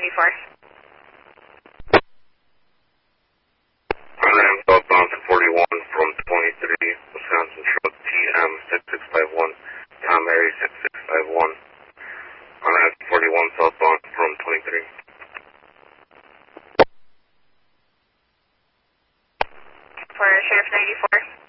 94. I am southbound to 41 from 23, Wisconsin truck TM 6651, Tom Mary 6651. On I 41 southbound from 23. For Sheriff 94.